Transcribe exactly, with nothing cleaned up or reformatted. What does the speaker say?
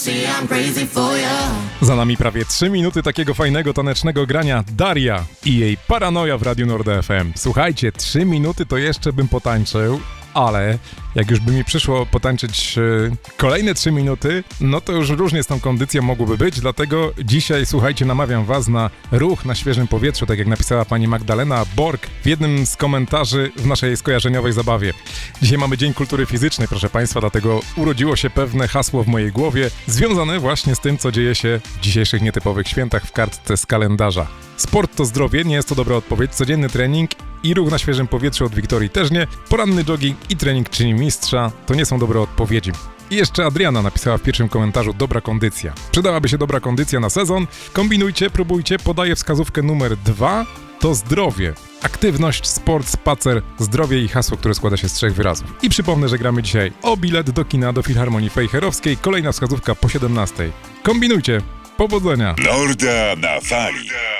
Za nami prawie trzy minuty takiego fajnego tanecznego grania Daria i jej Paranoja w Radiu Nord F M. Słuchajcie, trzy minuty to jeszcze bym potańczył, ale jak już by mi przyszło potańczyć yy, kolejne trzy minuty, no to już różnie z tą kondycją mogłoby być, dlatego dzisiaj, słuchajcie, namawiam was na ruch na świeżym powietrzu, tak jak napisała pani Magdalena Borg w jednym z komentarzy w naszej skojarzeniowej zabawie. Dzisiaj mamy Dzień Kultury Fizycznej, proszę państwa, dlatego urodziło się pewne hasło w mojej głowie, związane właśnie z tym, co dzieje się w dzisiejszych nietypowych świętach w kartce z kalendarza. Sport to zdrowie, nie jest to dobra odpowiedź, codzienny trening i ruch na świeżym powietrzu od Wiktorii też nie, poranny jogging i trening czyni mistrza to nie są dobre odpowiedzi. I jeszcze Adriana napisała w pierwszym komentarzu dobra kondycja. Przydałaby się dobra kondycja na sezon, kombinujcie, próbujcie, podaję wskazówkę numer dwa, to zdrowie. Aktywność, sport, spacer, zdrowie i hasło, które składa się z trzech wyrazów. I przypomnę, że gramy dzisiaj o bilet do kina do Filharmonii Fejherowskiej, kolejna wskazówka po siedemnastej. Kombinujcie, powodzenia! Norda na fali.